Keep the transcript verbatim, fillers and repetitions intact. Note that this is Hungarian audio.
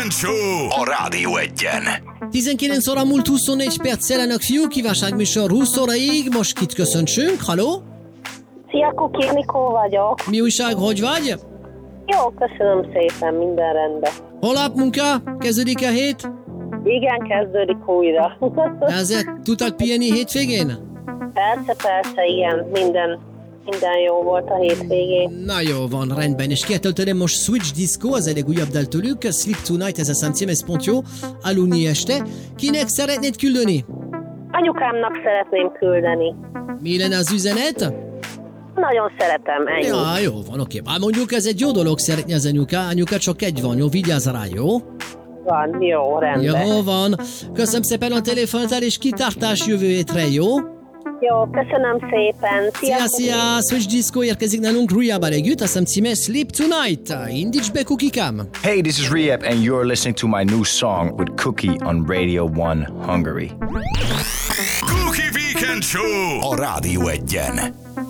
Weekend Show a Rádió Egyen. tizenkilenc óra múlt huszonnégy perc, jelenek fiú, kívánságműsor húsz óraig, most kit köszöntsünk, haló? Szia, Kuki, Nikó vagyok. Mi újság, hogy vagy? Jó, köszönöm szépen, minden rendben. Holnap munka? Kezdődik a hét? Igen, kezdődik újra. Ezért tudtak pihenni hétvégén? Persze, persze, igen, minden, minden jó volt a hétvégén. Na jó, van, rendben, és kietöltöm most Switch Disco, az egy újabb dal tőlük, Sleep Tonight, ez a számcím, ez pont jó, aludni este. Kinek szeretnéd küldeni? Anyukámnak szeretném küldeni. Mi lenne az üzenet? Nagyon szeretem, ennyi. Ja, jó van, oké. Bár mondjuk ez egy jó dolog szeretni az anyuka, anyuka csak egy van, jó, vigyázz rá, jó? Van, jó, rendben. Jó van. Köszönöm szépen a telefonatál, és kitartás jövő hétre, jó? Jó, köszönöm szépen. Szia, szia! Switch Disco érkezik nálunk Rüjjában együtt, a számcíme Sleep Tonight. Indíts be, Kukikám! Hey, this is Rehab, and you're listening to my new song with Cookie on Radio one Hungary. Cookie Weekend Show a Rádió Egyen.